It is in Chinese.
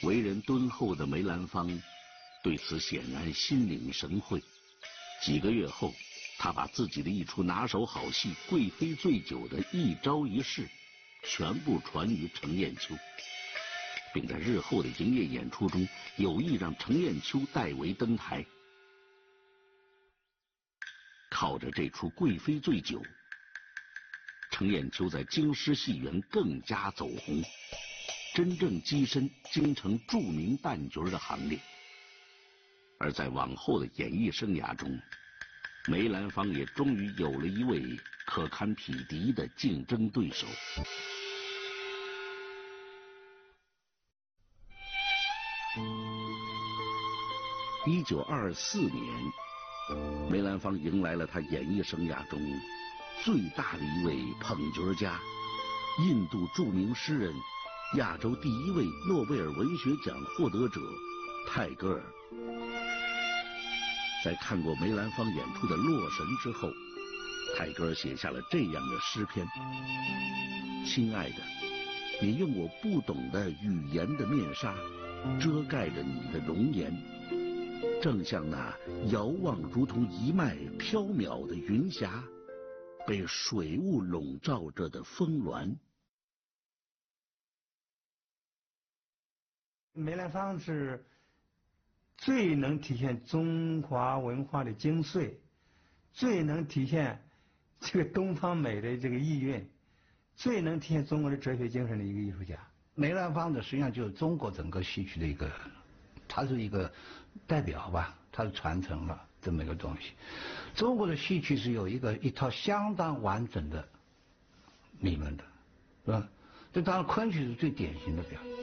为人敦厚的梅兰芳对此显然心领神会。几个月后，他把自己的一出拿手好戏《贵妃醉酒》的一招一式全部传于程砚秋，并在日后的营业演出中有意让程砚秋代为登台。靠着这出《贵妃醉酒》，程砚秋在京师戏园更加走红，真正跻身京城著名旦角的行列。而在往后的演艺生涯中，梅兰芳也终于有了一位可堪匹敌的竞争对手。1924年，梅兰芳迎来了他演艺生涯中最大的一位捧角家，印度著名诗人、亚洲第一位诺贝尔文学奖获得者泰戈尔。在看过梅兰芳演出的《洛神》之后，泰戈尔写下了这样的诗篇：亲爱的，你用我不懂的语言的面纱遮盖着你的容颜，正像那遥望如同一脉飘渺的云霞，被水雾笼罩着的峰峦。 梅兰芳是最能体现中华文化的精髓，最能体现这个东方美的这个意蕴，最能体现中国的哲学精神的一个艺术家。 梅兰芳的实际上就是中国整个戏曲的一个，他是一个代表吧，他是传承了这么一个东西。中国的戏曲是有一套相当完整的理论的，是吧？这当然昆曲是最典型的表现。